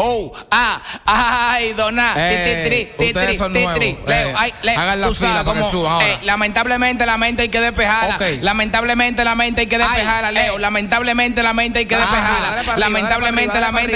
Ay, dona. Ustedes son nuevos. Leo, hagan la fila para que suban ahora. Lamentablemente la mente hay que despejarla. Okay. Lamentablemente la mente hay que despejarla, Leo. Lamentablemente la mente hay que despejarla. Lamentablemente la mente